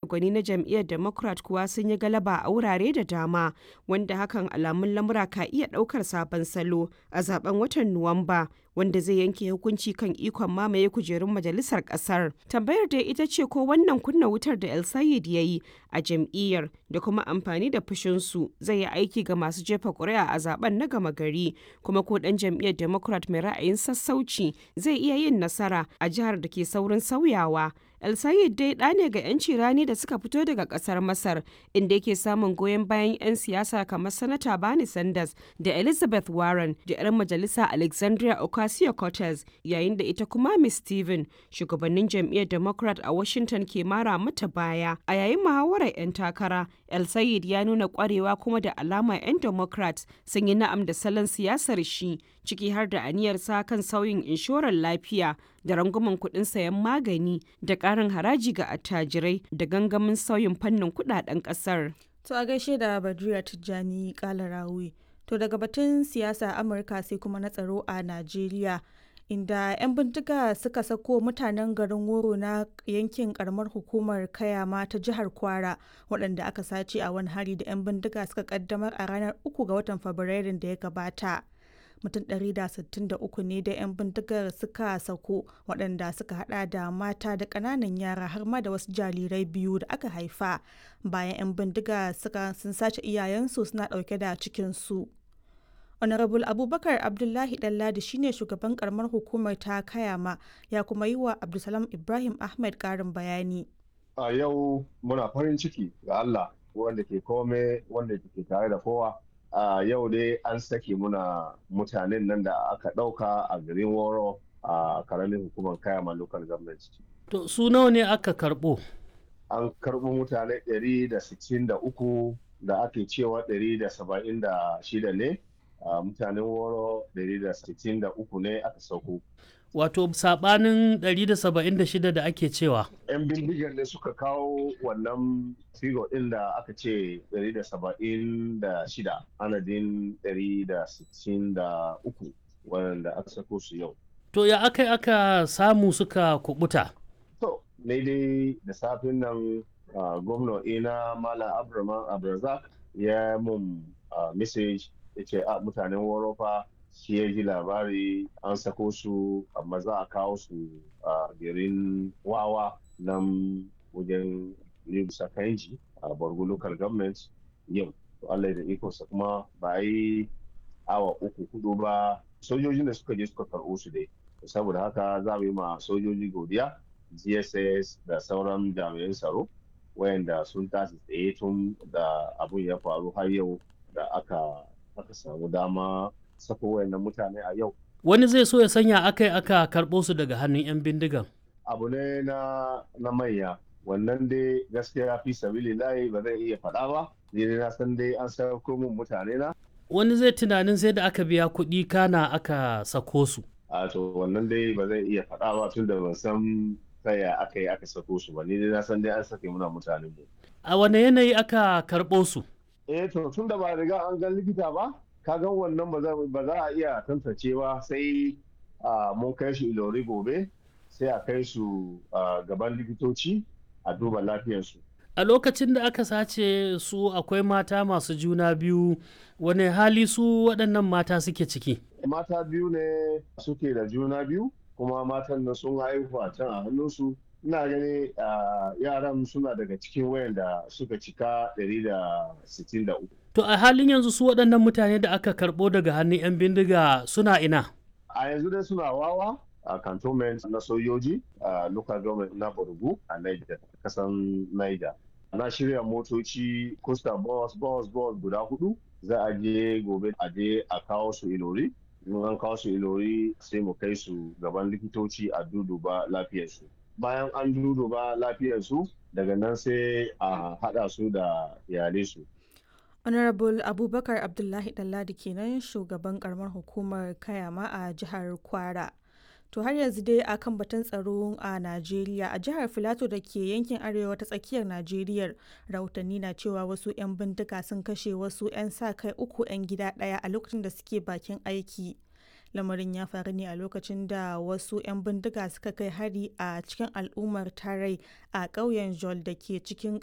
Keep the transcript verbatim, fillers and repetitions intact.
gwani na jam'iyyar Democrat kuwa sun yi galaba a wurare da dama, wanda hakan alamun lamura ka iya ɗaukar sabon salo a zaben watan Nuwamba, wanda zai yanke hukunci kan ikon mamaye kujerun majalisar ƙasar. Tambayar dai ita ce ko wannan kunna wutar da El Sayed ya yi a jam'iyyar da kuma amfani da fushinsu zai yi aiki ga masu jefa ƙuri'a a zaben na gama gari, kuma ko ɗan jam'iyyar Democrat mai ra'ayin sassauci zai iya yin nasara a jihar da ke saurin sauyawa. El Sayed dai ɗa ne ga 'yanci rani da suka fito daga ƙasar Masar, inda yake samun goyon bayan 'yan siyasa kamar Sanata Bernie Sanders da Elizabeth Warren da 'yar majalisa Alexandria Ocasio-Cortez, yayin da ita kuma Miss Steven, shugabannin jam'iyyar Democrat a Washington ke mara mata baya. A yayin muhawarar 'yan takara, El Sayed ya nuna ƙwarewa kuma da alama 'yan Democrats sun yi na'am da salon siyasar shi, ciki har da aniyar sa kan sauyin inshorar lafiya da rangwamen kuɗin sayan magani da ƙarin haraji ga attajirai da gangamin sauyin fannin kuɗaɗen ƙasar. To a gaishe da Badriya Tijjani Kalarawi. To daga batun siyasa Amurka sai kuma na tsaro a Najeriya, inda 'yan bindiga suka sako mutanen garin Woro na yankin karamar hukumar Kayama ta jihar Kwara, waɗanda aka sace a wani hari da 'yan bindiga suka kaddamar a ranar uku ga watan Fabrairun da ya gabata. Mutum ɗari da sittin da uku ne da 'yan bindigar suka sako, waɗanda suka hada da mata da ƙananan yara har ma da wasu jarirai biyu da aka haifa bayan 'yan bindiga suka sun sace iyayensu suna ɗauke da cikinsu. Honorable Abubakar Abdullahi Ɗanladi shine shugaban karamar hukumar ta Kayama, ya kuma yi wa Abdulsalam Ibrahim Ahmed ƙarin bayani. A yau muna farin ciki ga Allah wanda ke kome wanda ke tare da kowa. A yau dai an sake muna mutanen nan da aka ɗauka a garin Woro a karamin hukumar Kayama local government. To su nawa ne aka karɓo? An karɓo mutane ɗari da sittin da uku da ake cewa ɗari da saba'in da shida ne. Uh, mutanen Woro ɗari da sittin da uku ne aka sauko. Wato sabanin ɗari da saba'in da shida da ake cewa. 'Yan bindigar ne suka kawo wannan figo ɗin da aka ce ɗari da saba'in da shida, anadin ɗari da sittin da uku wanda aka sako su yau. To ya aka aka samu suka kubuta? To, ne dai da safin nan uh, gwamna ina Mala Abraman Abrazak ya mun uh, message ya ce a mutanen Woro fa shi ya ji labari an sako su amma za a kawo su a garin Wawa nan wajen Libu Sakanji a Borgo local government yau. To Allah da ikonsa kuma ba yi awa uku hudu ba sojojin da suka je suka karɓo su dai. Saboda haka za mu yi ma sojoji godiya, G S S da sauran jami'an tsaro wayanda sun tashi tsaye tun da abun ya faru har yau da aka aka samu dama sako wayannan mutane a yau. Wani zai so ya sanya aka yi aka karɓo su daga hannun 'yan bindigan. Abu ne na, na manya, wannan dai gaskiya fi sabili layi ba zai iya faɗa ba, ni na san dai an sako mun mutane na. Wani zai tunanin sai da aka biya kuɗi kana aka sako su. A to wannan dai ba zai iya faɗa ba tun da ban san taya aka yi aka sako su ba, ni na san dai an sake muna mutane mu. A wane yanayi aka karɓo su? Eh to tun da ba riga an gan likita ba, ka gan wannan ba za a iya tantance ba sai mun kai su Ilori gobe sai a kai su gaban likitoci a duba lafiyarsu. A lokacin da aka sace su akwai mata masu juna biyu, wane hali su waɗannan mata suke ciki? Mata biyu ne suke da juna biyu kuma matan nan sun haihu a can a hannunsu. Ina gani yaran suna daga cikin wayanda suka cika ɗari da sittin da uku. To a halin yanzu su waɗannan mutane da aka karɓo daga hannun 'yan bindiga suna ina? A yanzu dai suna Wawa a cantonment na sojoji a local government na Borgu a Niger, kasan Niger. Na shirya motoci costa bus bus bus guda hudu za a je gobe a je a kawo su Ilori. In an kawo su Ilori sai mu kai su gaban likitoci a duduba lafiyarsu. Bayan an duduba lafiyarsu daga nan sai a haɗa su da iyalai su. Honorable Abubakar Abdullahi Ɗanladi kenan shugaban karamar hukumar Kayama a jihar Kwara. To har yanzu dai a kan batun tsaro a Najeriya, a jihar Filato da ke yankin arewa ta tsakiyar Najeriya, rahotanni na cewa wasu 'yan bindiga sun kashe wasu 'yan sa kai uku 'yan gida ɗaya a lokacin da suke bakin aiki. Lamarin ya faru ne a lokacin da wasu 'yan bindiga suka kai hari a cikin al'ummar Tarai a ƙauyen Jol da ke cikin